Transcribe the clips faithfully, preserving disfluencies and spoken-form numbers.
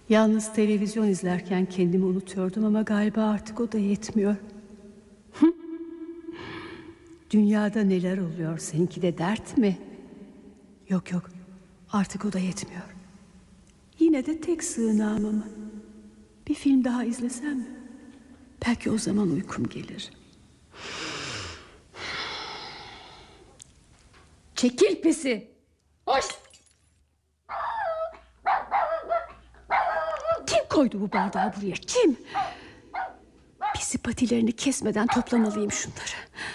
Yalnız televizyon izlerken kendimi unutuyordum ama galiba artık o da yetmiyor. Dünyada neler oluyor, seninki de dert mi? Yok yok, artık o da yetmiyor. Yine de tek sığınağım ama. Bir film daha izlesem mi? Belki o zaman uykum gelir. Çekil pisi. Hoş. Kim koydu bu bardağı buraya? Kim? Pisi patilerini kesmeden toplamalıyım şunları.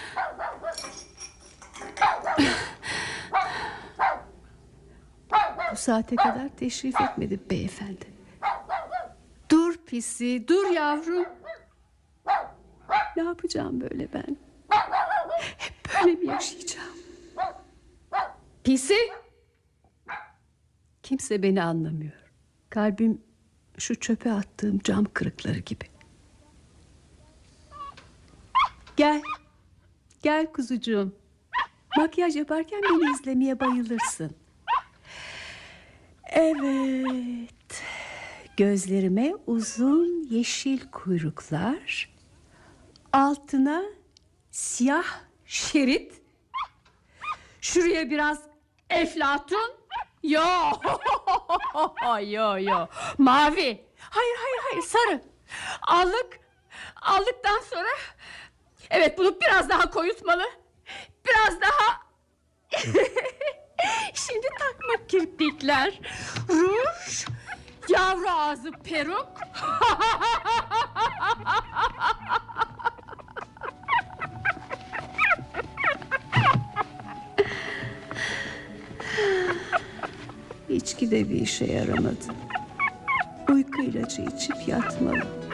Bu saate kadar teşrif etmedi beyefendi. Dur pisi, dur yavrum. Ne yapacağım böyle ben? Hep böyle mi yaşayacağım? Pisi. Kimse beni anlamıyor. Kalbim şu çöpe attığım cam kırıkları gibi. Gel. Gel kuzucuğum. Makyaj yaparken beni izlemeye bayılırsın. Evet. Gözlerime uzun yeşil kuyruklar, altına siyah şerit, şuraya biraz eflatun. Yo yo yo mavi. Hayır hayır hayır sarı. Allık. Allıktan sonra evet, bunu biraz daha koyutmalı. Biraz daha. Şimdi takma kirpikler, ruj, yavru ağzı peruk. İçki de bir işe yaramadı. Uyku ilacı içip yatmalı.